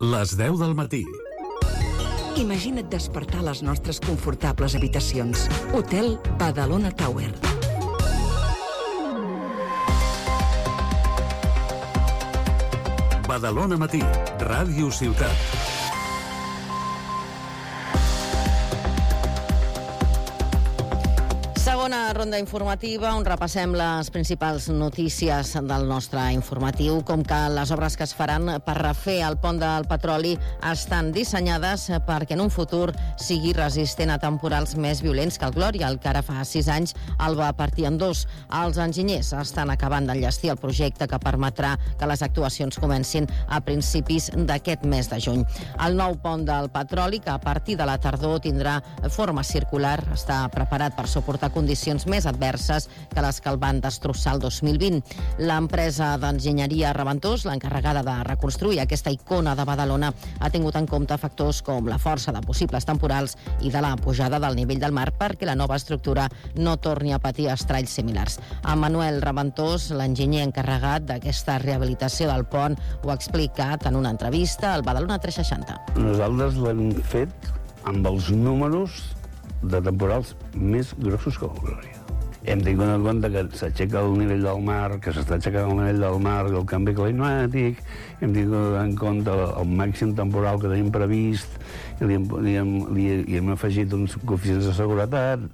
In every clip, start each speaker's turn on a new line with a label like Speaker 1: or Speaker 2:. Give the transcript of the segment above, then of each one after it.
Speaker 1: Les 10 del matí.
Speaker 2: Imagina't despertar a les nostres confortables habitacions. Hotel Badalona Tower.
Speaker 1: Badalona Matí, Ràdio Ciutat.
Speaker 3: Segona ronda informativa on repassem les principals notícies del nostre informatiu, com que les obres que es faran per refer el pont del petroli estan dissenyades perquè en un futur sigui resistent a temporals més violents que el Glòria, el que ara fa 6 anys el va partir en dos. Els enginyers estan acabant d'enllestir el projecte que permetrà que les actuacions comencin a principis d'aquest mes de juny. El nou pont del petroli, que a partir de la tardor tindrà forma circular, està preparat per suportar condicions més adverses que les que el van destrossar el 2020. L'empresa d'enginyeria Reventós, l'encarregada de reconstruir aquesta icona de Badalona, ha tingut en compte factors com la força de possibles temporals i de la pujada del nivell del mar perquè la nova estructura no torni a patir estralls similars. Manuel Reventós, l'enginyer encarregat d'aquesta rehabilitació del pont, ho ha explicat en una entrevista al Badalona 360.
Speaker 4: Nosaltres l'hem fet amb els números de temporals més grossos que el Glòria. Hem tingut en compte que s'aixeca el nivell del mar, que s'està aixecant el nivell del mar, el canvi climàtic, hem tingut en compte el màxim temporal que tenim previst, i hem afegit uns coeficients de seguretat,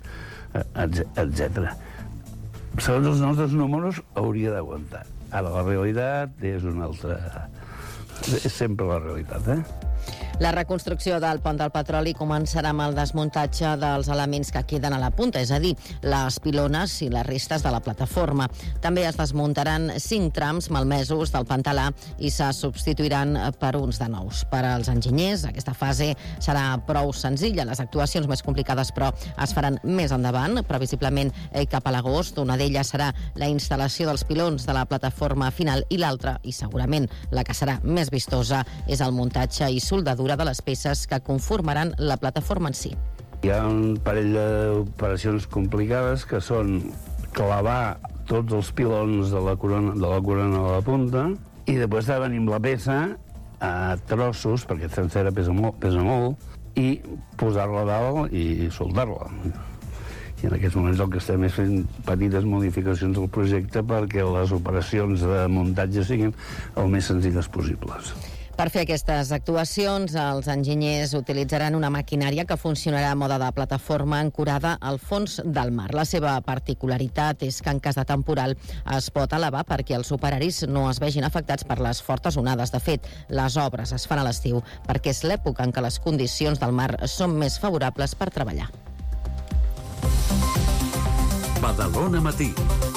Speaker 4: etc. Segons els nostres números hauria d'aguantar. Ara la realitat és una altra... És sempre la realitat,
Speaker 3: La reconstrucció del pont del petroli començarà amb el desmuntatge dels elements que queden a la punta, és a dir, les pilones i les restes de la plataforma. També es desmuntaran 5 trams malmesos del pantalà i se substituiran per uns de nous. Per als enginyers, aquesta fase serà prou senzilla. Les actuacions més complicades, però, es faran més endavant, previsiblement cap a l'agost. Una d'elles serà la instal·lació dels pilons de la plataforma final i l'altra, i segurament la que serà més vistosa, és el muntatge i soldadura de les peces que conformaran la plataforma en si.
Speaker 4: Hi ha un parell d'operacions complicades que són clavar tots els pilons de la corona a la punta i després de venir amb la peça a trossos, perquè sencera pesa molt, i posar-la a dalt i soldar-la. I en aquests moments el que estem és fent petites modificacions del projecte perquè les operacions de muntatge siguin el més senzilles possibles.
Speaker 3: Per fer aquestes actuacions, els enginyers utilitzaran una maquinària que funcionarà a mode de plataforma ancorada al fons del mar. La seva particularitat és que en cas de temporal es pot elevar perquè els operaris no es vegin afectats per les fortes onades. De fet, les obres es fan a l'estiu perquè és l'època en què les condicions del mar són més favorables per treballar.
Speaker 1: Badalona Matí.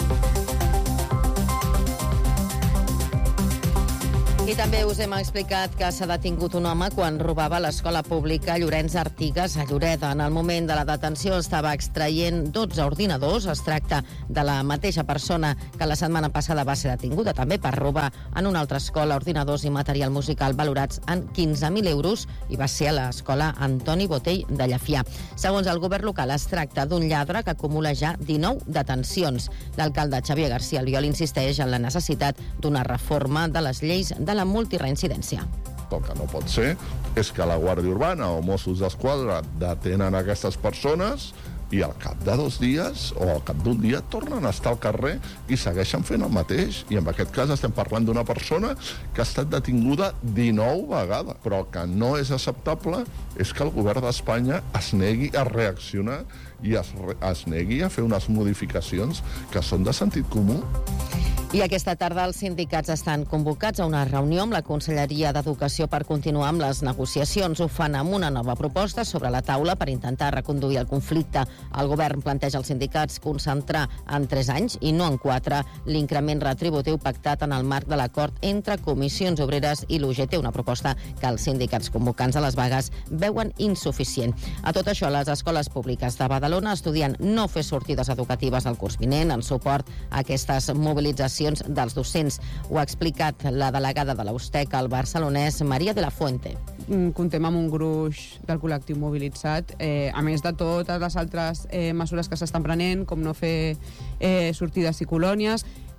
Speaker 3: I també us hem explicat que s'ha detingut un home quan robava a l'escola pública Llorenç Artigas a Lloreda. En el moment de la detenció estava extraient 12 ordinadors. Es tracta de la mateixa persona que la setmana passada va ser detinguda també per robar en una altra escola ordinadors i material musical valorats en 15.000 euros i va ser a l'escola Antoni Botell de Llefià. Segons el govern local, es tracta d'un lladre que acumula ja 19 detencions. L'alcalde Xavier García Albiol insisteix en la necessitat d'una reforma de les lleis de la multireincidència.
Speaker 5: El que no pot ser és que la Guàrdia Urbana o Mossos d'Esquadra detenen aquestes persones i al cap de 2 dies o al cap d'un dia tornen a estar al carrer i segueixen fent el mateix. I en aquest cas estem parlant d'una persona que ha estat detinguda 19 vegades. Però el que no és acceptable és que el govern d'Espanya es negui a reaccionar i es negui a fer unes modificacions que són de sentit comú.
Speaker 3: I aquesta tarda els sindicats estan convocats a una reunió amb la Conselleria d'Educació per continuar amb les negociacions. Ho fan amb una nova proposta sobre la taula per intentar reconduir el conflicte. El govern planteja als sindicats concentrar en 3 anys i no en 4 l'increment retributiu pactat en el marc de l'acord entre Comissions Obreres i l'UGT, una proposta que els sindicats convocants a les vagues veuen insuficient. A tot això, les escoles públiques de Badalona estudien no fer sortides educatives al curs vinent en suport a aquestes mobilitzacions dels docents. Ho ha explicat la delegada de l'Austec al barcelonès, Maria de la Fuente.
Speaker 6: Comptem amb un gruix del col·lectiu mobilitzat, a més de totes les altres mesures que s'estan prenent, com no fer sortides i colònies.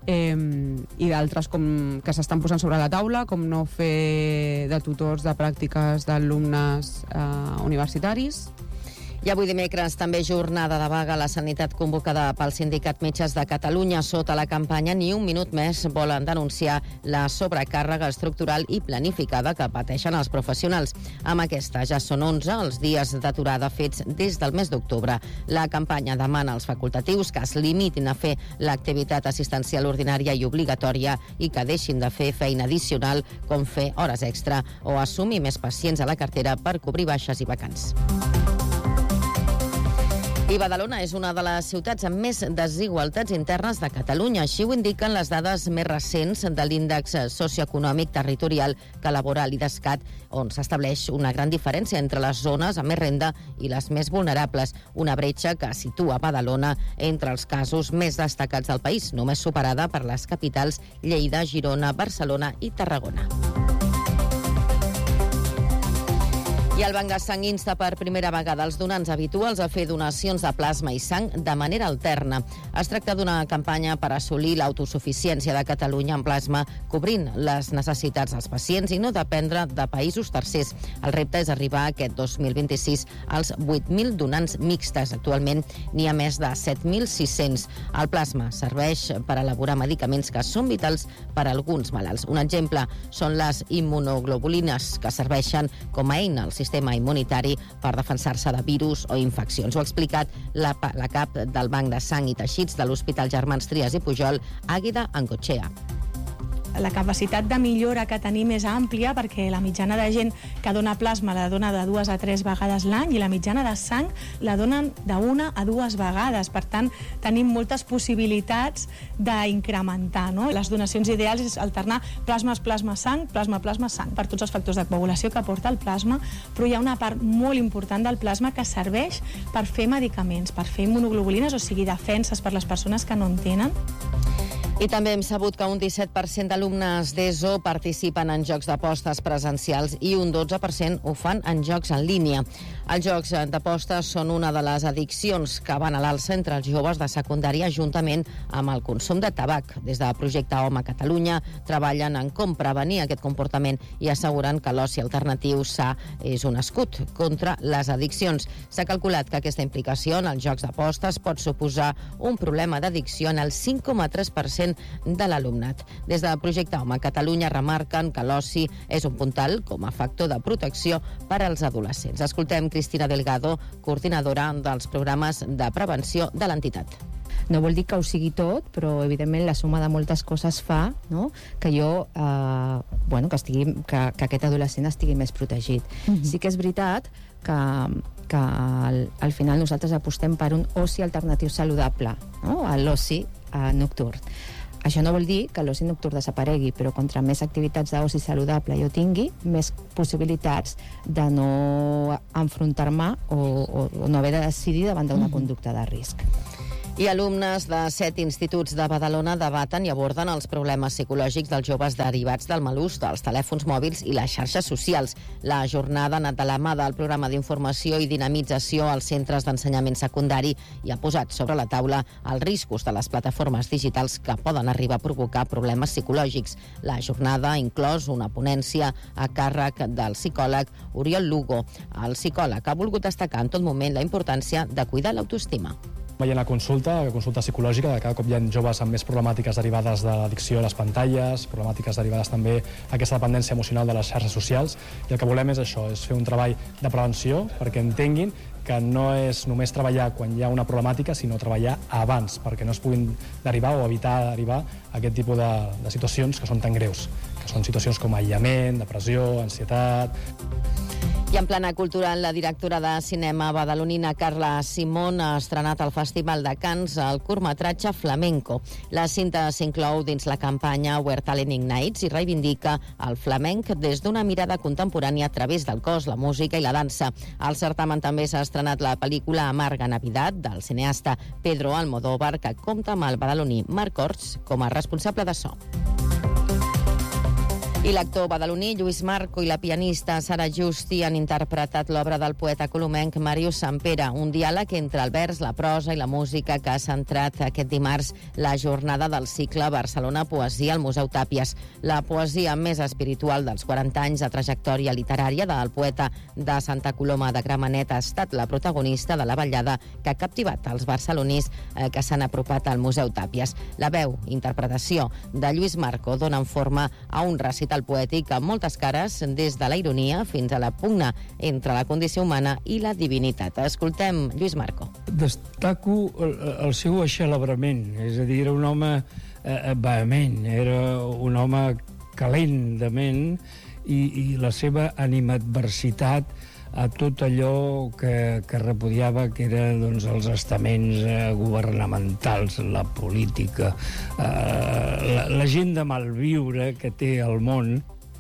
Speaker 6: i d'altres que s'estan posant sobre la taula, com no fer de tutors de pràctiques d'alumnes universitaris.
Speaker 3: I avui dimecres també jornada de vaga a la sanitat convocada pel Sindicat Metges de Catalunya. Sota la campanya Ni un minut més volen denunciar la sobrecàrrega estructural i planificada que pateixen els professionals. Amb aquesta ja són 11 els dies d'aturada fets des del mes d'octubre. La campanya demana als facultatius que es limitin a fer l'activitat assistencial ordinària i obligatòria i que deixin de fer feina addicional com fer hores extra o assumir més pacients a la cartera per cobrir baixes i vacants. I Badalona és una de les ciutats amb més desigualtats internes de Catalunya. Així ho indiquen les dades més recents de l'índex socioeconòmic territorial que elabora l'IDESCAT, on s'estableix una gran diferència entre les zones amb més renda i les més vulnerables. Una bretxa que situa Badalona entre els casos més destacats del país, només superada per les capitals Lleida, Girona, Barcelona i Tarragona. I el Banc de Sang insta per primera vegada els donants habituals a fer donacions de plasma i sang de manera alterna. Es tracta d'una campanya per assolir l'autosuficiència de Catalunya en plasma, cobrint les necessitats dels pacients i no dependre de països tercers. El repte és arribar aquest 2026 als 8.000 donants mixtes. Actualment n'hi ha més de 7.600. El plasma serveix per elaborar medicaments que són vitals per a alguns malalts. Un exemple són les immunoglobulines, que serveixen com a eina al sistema immunitari per defensar-se de virus o infeccions. Ho ha explicat la cap del Banc de Sang i Teixits de l'Hospital Germans Trias i Pujol, Àgueda Angochea.
Speaker 7: La capacitat de millora que tenim és àmplia perquè la mitjana de gent que dona plasma la dona de 2 a 3 vegades l'any i la mitjana de sang la donen de 1 a 2 vegades. Per tant, tenim moltes possibilitats d'incrementar, no? Les donacions ideals és alternar plasma, sang, plasma, sang, per tots els factors de coagulació que aporta el plasma, però hi ha una part molt important del plasma que serveix per fer medicaments, per fer immunoglobulines, o sigui, defenses per les persones que no en tenen.
Speaker 3: I també hem sabut que un 17% d'alumnes d'ESO participen en jocs d'apostes presencials i un 12% ho fan en jocs en línia. Els jocs d'apostes són una de les addiccions que van a l'alça entre els joves de secundària juntament amb el consum de tabac. Des de Projecte Home Catalunya treballen en com prevenir aquest comportament i asseguren que l'oci alternatiu sa és un escut contra les addiccions. S'ha calculat que aquesta implicació en els jocs d'apostes pot suposar un problema d'addicció en el 5,3% de l'alumnat. Des de Projecte Home Catalunya remarquen que l'oci és un puntal com a factor de protecció per als adolescents. Escoltem Cristina Delgado, coordinadora dels programes de prevenció de l'entitat.
Speaker 8: No vol dir que ho sigui tot, però evidentment la suma de moltes coses fa, no?, que que aquest adolescent estigui més protegit. Sí que és veritat que al final nosaltres apostem per un oci alternatiu saludable, no?, a l'oci nocturn. Això no vol dir que l'oci nocturn desaparegui, però contra més activitats d'oci saludable jo tingui, més possibilitats de no enfrontar-me o no haver de decidir davant d'una conducta de risc.
Speaker 3: I alumnes de 7 instituts de Badalona debaten i aborden els problemes psicològics dels joves derivats del mal ús dels telèfons mòbils i les xarxes socials. La jornada ha anat de la mà del programa d'informació i dinamització als centres d'ensenyament secundari i ha posat sobre la taula els riscos de les plataformes digitals que poden arribar a provocar problemes psicològics. La jornada ha inclòs una ponència a càrrec del psicòleg Oriol Lugo. El psicòleg ha volgut destacar en tot moment la importància de cuidar l'autoestima.
Speaker 9: Veient la consulta psicològica, de cada cop hi ha joves amb més problemàtiques derivades de l'addicció a les pantalles, problemàtiques derivades també a aquesta dependència emocional de les xarxes socials, i el que volem és això, és fer un treball de prevenció perquè entenguin que no és només treballar quan hi ha una problemàtica, sinó treballar abans, perquè no es puguin derivar o evitar derivar aquest tipus de situacions que són tan greus, que són situacions com aïllament, depressió, ansietat.
Speaker 3: I en plana cultural, la directora de cinema badalonina Carla Simón ha estrenat al Festival de Cannes el curtmetratge Flamenco. La cinta s'inclou dins la campanya Where Talent Ignites i reivindica el flamenc des d'una mirada contemporània a través del cos, la música i la dansa. Al certamen també s'ha estrenat la pel·lícula Amarga Navidad del cineasta Pedro Almodóvar, que compta amb el badaloní Marc Orts com a responsable de so. I l'actor badaloní Lluís Marco i la pianista Sara Justi han interpretat l'obra del poeta colomenc Màrius Sampere, un diàleg entre el vers, la prosa i la música que ha centrat aquest dimarts la jornada del cicle Barcelona Poesia al Museu Tàpies. La poesia més espiritual dels 40 anys de trajectòria literària del poeta de Santa Coloma de Gramenet ha estat la protagonista de la ballada que ha captivat els barcelonís que s'han apropat al Museu Tàpies. La veu, interpretació de Lluís Marco donen forma a un recital poètic amb moltes cares, des de la ironia fins a la pugna entre la condició humana i la divinitat. Escoltem Lluís Marco.
Speaker 10: Destaco el seu eixelebrament, és a dir, era un home vehement, era un home calent de ment i la seva animadversitat a tot allò que repudiava que eren els estaments governamentals, la política, la gent de malviure que té el món.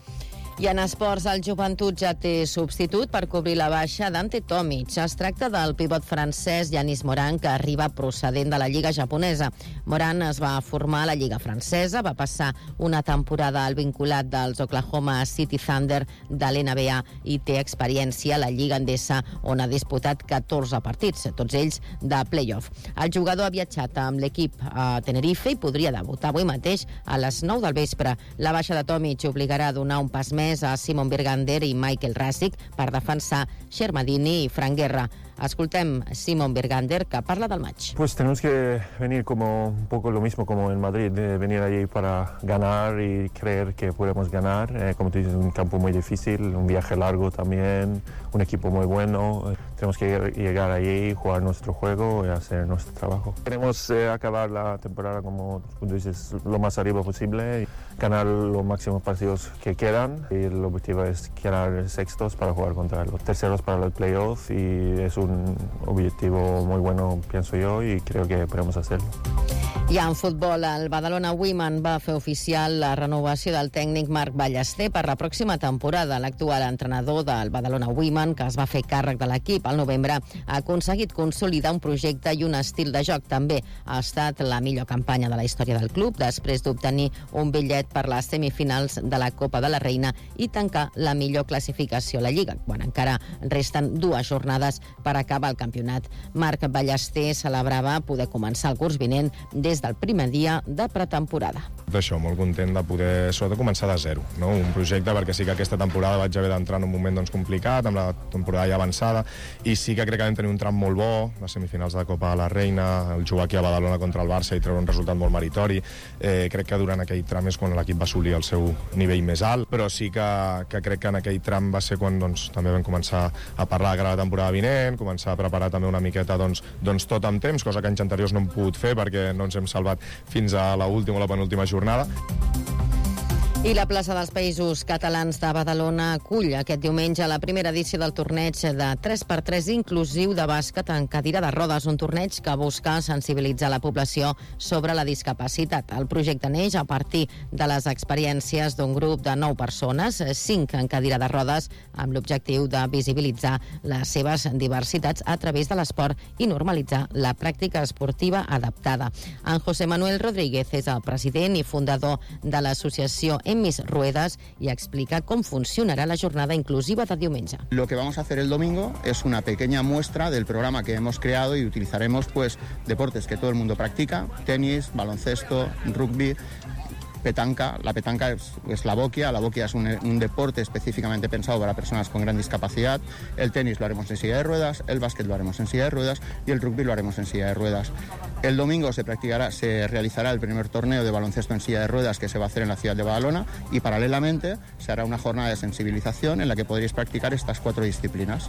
Speaker 3: I en esports, el Joventut ja té substitut per cobrir la baixa d'Ante Tomic. Es tracta del pivot francès Yanis Moran, que arriba procedent de la Lliga japonesa. Moran es va formar a la Lliga francesa, va passar una temporada al vinculat dels Oklahoma City Thunder de l'NBA i té experiència a la Lliga Endesa, on ha disputat 14 partits, tots ells de play-off. El jugador ha viatjat amb l'equip a Tenerife i podria debutar avui mateix a les 9 del vespre. La baixa de Tomic obligarà a donar un pas més a Simon Birgander i Michael Rasic per defensar Shermadini i Frank Guerra. Escoltem Simon Birgander, que parla del match.
Speaker 11: Pues tenemos que venir como un poco lo mismo como en Madrid, de venir allí para ganar y creer que podemos ganar. Como tú dices, un campo muy difícil, un viaje largo también, un equipo muy bueno. Tenemos que llegar allí, jugar nuestro juego y hacer nuestro trabajo. Queremos acabar la temporada, como tú dices, lo más arriba posible, ganar los máximos partidos que quedan. Y el objetivo es quedar sextos para jugar contra los terceros para el playoff, y es un objetivo muy bueno, pienso yo, y creo que podemos hacerlo.
Speaker 3: I en futbol, el Badalona Women va fer oficial la renovació del tècnic Marc Ballester per la pròxima temporada. L'actual entrenador del Badalona Women, que es va fer càrrec de l'equip al novembre, ha aconseguit consolidar un projecte i un estil de joc. També ha estat la millor campanya de la història del club, després d'obtenir un bitllet per les semifinals de la Copa de la Reina i tancar la millor classificació a la Lliga, quan encara resten 2 jornades per acabar el campionat. Marc Ballester celebrava poder començar el curs vinent des del primer dia de pretemporada.
Speaker 12: D'això, molt content de poder, sobretot, començar de zero, no? Un projecte, perquè sí que aquesta temporada vaig haver d'entrar en un moment complicat, amb la temporada ja avançada, i sí que crec que vam tenir un tram molt bo, les semifinals de la Copa de la Reina, el jugar aquí a Badalona contra el Barça i treure un resultat molt meritori. Crec que durant aquell tram és quan l'equip va assolir el seu nivell més alt, però sí que crec que en aquell tram va ser quan també vam començar a parlar de cara a la temporada vinent, començar a preparar també una miqueta tot amb temps, cosa que anys anteriors no hem pogut fer perquè no ens hem salvat fins a l'última o la penúltima jornada.
Speaker 3: I la plaça dels Països Catalans de Badalona acull aquest diumenge la primera edició del torneig de 3x3 inclusiu de bàsquet en cadira de rodes, un torneig que busca sensibilitzar la població sobre la discapacitat. El projecte neix a partir de les experiències d'un grup de 9 persones, 5 en cadira de rodes, amb l'objectiu de visibilitzar les seves diversitats a través de l'esport i normalitzar la pràctica esportiva adaptada. En José Manuel Rodríguez és el president i fundador de l'associació en mis ruedas y explica cómo funcionará la jornada inclusiva de diumenge.
Speaker 13: Lo que vamos a hacer el domingo es una pequeña muestra del programa que hemos creado y utilizaremos deportes que todo el mundo practica, tenis, baloncesto, rugby, petanca. La petanca es la boquia. La boquia es un deporte específicamente pensado para personas con gran discapacidad. El tenis lo haremos en silla de ruedas, el básquet lo haremos en silla de ruedas y el rugby lo haremos en silla de ruedas. El domingo se realizará el primer torneo de baloncesto en silla de ruedas que se va a hacer en la ciudad de Badalona, y paralelamente se hará una jornada de sensibilización en la que podréis practicar estas 4 disciplinas.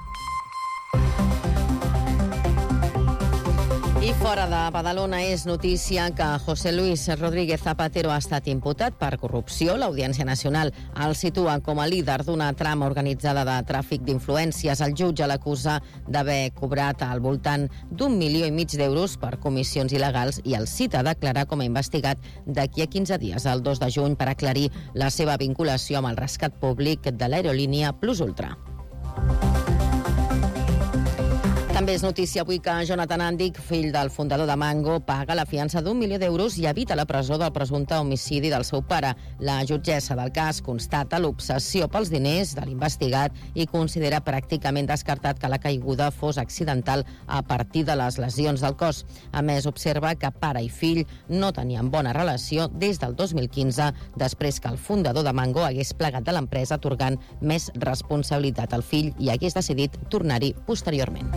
Speaker 3: I fora de Badalona és notícia que José Luis Rodríguez Zapatero ha estat imputat per corrupció. L'Audiència Nacional el situa com a líder d'una trama organitzada de tràfic d'influències. El jutge l'acusa d'haver cobrat al voltant d'1,5 milions d'euros per comissions il·legals i el cita a declarar com a investigat d'aquí a 15 dies, el 2 de juny, per aclarir la seva vinculació amb el rescat públic de l'aerolínia Plus Ultra. També és notícia avui que Jonathan Andic, fill del fundador de Mango, paga la fiança d'1 milió d'euros i evita la presó del presumpte homicidi del seu pare. La jutgessa del cas constata l'obsessió pels diners de l'investigat i considera pràcticament descartat que la caiguda fos accidental a partir de les lesions del cos. A més, observa que pare i fill no tenien bona relació des del 2015, després que el fundador de Mango hagués plegat de l'empresa atorgant més responsabilitat al fill i hagués decidit tornar-hi posteriorment.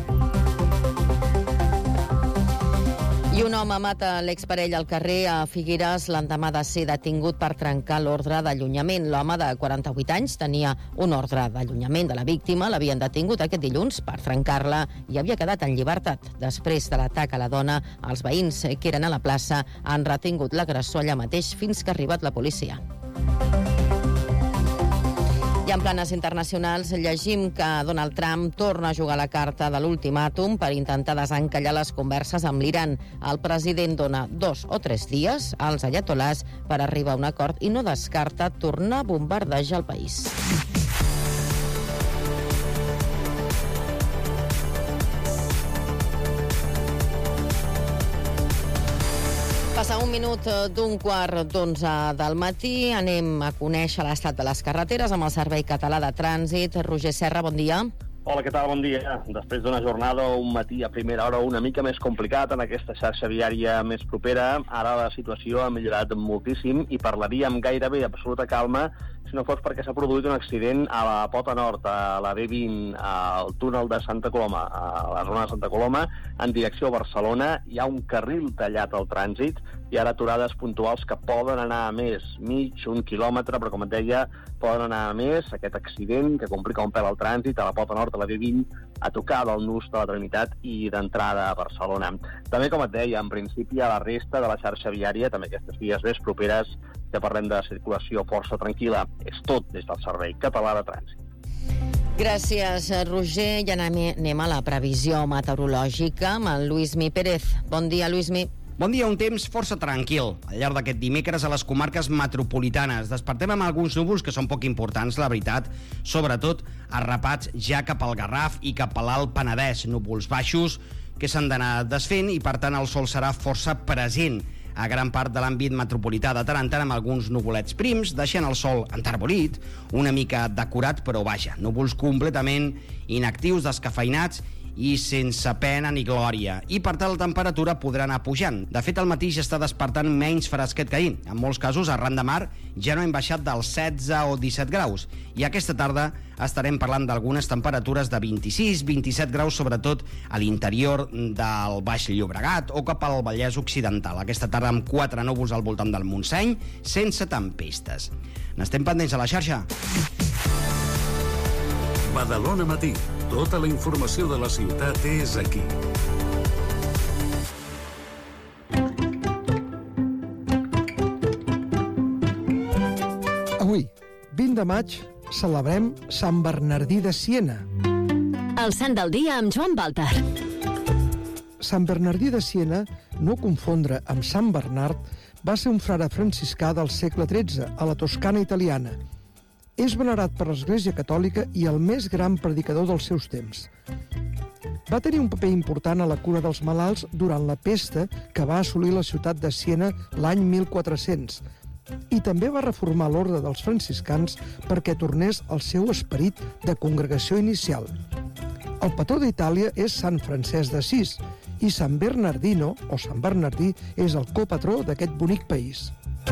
Speaker 3: I un home mata l'exparella al carrer a Figueres l'endemà de ser detingut per trencar l'ordre d'allunyament. L'home de 48 anys tenia un ordre d'allunyament de la víctima, l'havien detingut aquest dilluns per trencar-la i havia quedat en llibertat. Després de l'atac a la dona, els veïns que eren a la plaça han retingut l'agressor allà mateix fins que ha arribat la policia. I en planes internacionals llegim que Donald Trump torna a jugar la carta de l'ultimàtum per intentar desencallar les converses amb l'Iran. El president dona 2 o 3 dies als ayatolàs per arribar a un acord i no descarta tornar a bombardejar el país. Passa un minut d'un quart d'11 del matí. Anem a conèixer l'estat de les carreteres amb el Servei Català de Trànsit. Roger Serra, bon dia.
Speaker 14: Hola, què tal? Bon dia. Després d'una jornada, un matí a primera hora una mica més complicat en aquesta xarxa viària més propera, ara la situació ha millorat moltíssim i parlaríem gairebé absoluta calma si no fos perquè s'ha produït un accident a la Pota Nord, a la B20, al túnel de Santa Coloma, a la zona de Santa Coloma, en direcció a Barcelona. Hi ha un carril tallat al trànsit i ara aturades puntuals que poden anar a més, un quilòmetre, però com et deia, poden anar a més. Aquest accident que complica un pèl al trànsit a la Pota Nord, a la B20, a tocar del nus de la Trinitat i d'entrada a Barcelona. També, com et deia, en principi a la resta de la xarxa viària, també aquestes vies més properes, que parlem de circulació força tranquil·la. És tot des del Servei Català de Trànsit.
Speaker 3: Gràcies, Roger. I anem a la previsió meteorològica amb el Lluïsmi Pérez. Bon dia, Lluïsmi.
Speaker 15: Bon dia, un temps força tranquil. Al llarg d'aquest dimecres a les comarques metropolitanes despertem amb alguns núvols que són poc importants, la veritat, sobretot arrapats ja cap al Garraf i cap a l'Alt Penedès. Núvols baixos que s'han d'anar desfent i, per tant, el sol serà força present a gran part de l'àmbit metropolità, de tant en tant amb alguns nuvolets prims, deixant el sol enterbolit, una mica decorat, però vaja, núvols completament inactius, descafeinats i sense pena ni glòria. I per tant la temperatura podrà anar pujant. De fet, al matí ja està despertant menys fresquet que ahir. En molts casos, arran de mar, ja no hem baixat dels 16 o 17 graus. I aquesta tarda estarem parlant d'algunes temperatures de 26-27 graus, sobretot a l'interior del Baix Llobregat o cap al Vallès Occidental. Aquesta tarda amb 4 núvols al voltant del Montseny, sense tempestes. N'estem pendents a la xarxa.
Speaker 1: Badalona Matí. Tota la informació de la ciutat és aquí.
Speaker 16: Avui, 20 de maig, celebrem Sant Bernardí de Siena.
Speaker 17: El sant del dia amb Joan Baltar.
Speaker 16: Sant Bernardí de Siena, no confondre amb Sant Bernard, va ser un frare franciscà del segle XIII a la Toscana italiana. És venerat per l'Església Catòlica i el més gran predicador dels seus temps. Va tenir un paper important a la cura dels malalts durant la pesta que va assolir la ciutat de Siena l'any 1400 i també va reformar l'ordre dels franciscans perquè tornés al seu esperit de congregació inicial. El patró d'Itàlia és Sant Francesc d'Assís i Sant Bernardino, o Sant Bernardí, és el copatró d'aquest bonic país.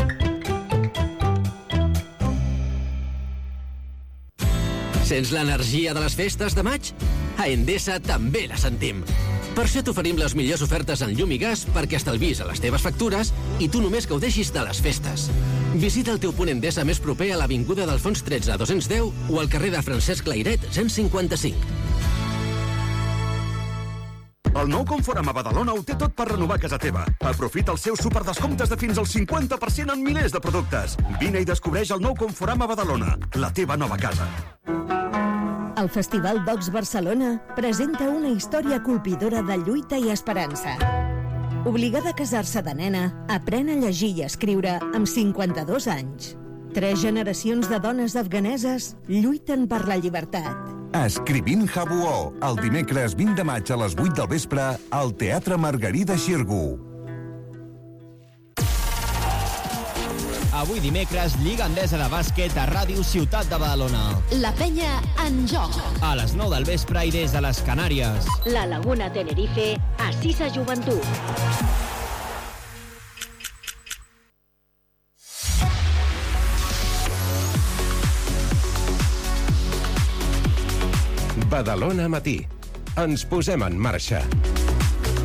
Speaker 18: Sents l'energia de les festes de maig? A Endesa també la sentim. Per això t'oferim les millors ofertes en llum i gas perquè estalvis a les teves factures i tu només gaudeixis de les festes. Visita el teu punt Endesa més proper a l'Avinguda d'Alfons 13 210 o al carrer de Francesc Layret 155.
Speaker 19: El nou Conforama a Badalona ho té tot per renovar casa teva. Aprofita els seus superdescomptes de fins al 50% en milers de productes. Vine i descobreix el nou Conforama a Badalona, la teva nova casa.
Speaker 17: El Festival Docs Barcelona presenta una història colpidora de lluita i esperança. Obligada a casar-se de nena, aprèn a llegir i escriure amb 52 anys. 3 generacions de dones afganeses lluiten per la llibertat.
Speaker 20: Escrivint Jabuó, el dimecres 20 de maig a les 8 del vespre al Teatre Margarida Xirgu.
Speaker 21: Avui dimecres, Lliga Endesa de Bàsquet a Ràdio Ciutat de Badalona.
Speaker 22: La penya en joc.
Speaker 21: A les 9 del vespre i des de les Canàries.
Speaker 22: La Laguna Tenerife, a Sisa Joventut.
Speaker 23: Badalona Matí. Ens posem en marxa.